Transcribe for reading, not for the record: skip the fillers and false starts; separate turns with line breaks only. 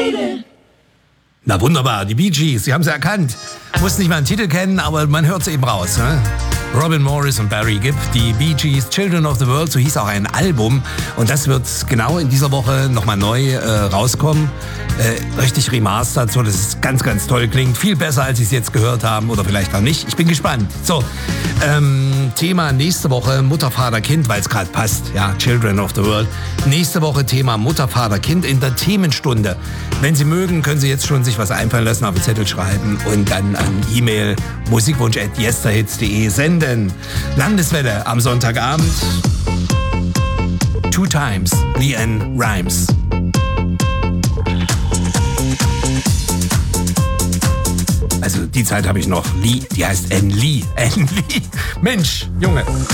Na wunderbar, die Bee Gees, Sie haben sie erkannt. Muss nicht mal einen Titel kennen, aber man hört es eben raus. Ne? Robin Morris und Barry Gibb, die Bee Gees, Children of the World, so hieß auch ein Album. Und das wird genau in dieser Woche nochmal neu rauskommen. Richtig remastert, so dass es ganz, ganz toll klingt. Viel besser, als Sie es jetzt gehört haben oder vielleicht noch nicht. Ich bin gespannt. So, Thema nächste Woche Mutter, Vater, Kind, weil es gerade passt. Ja, Children of the World. Nächste Woche Thema Mutter, Vater, Kind in der Themenstunde. Wenn Sie mögen, können Sie jetzt schon sich was einfallen lassen, auf den Zettel schreiben und dann an E-Mail musikwunsch@yesterhits.de senden. Landeswelle am Sonntagabend. 2 times LeAnn Rimes. Also die Zeit habe ich noch. Lee, die heißt Ann Lee. Ann Lee. Mensch, Junge.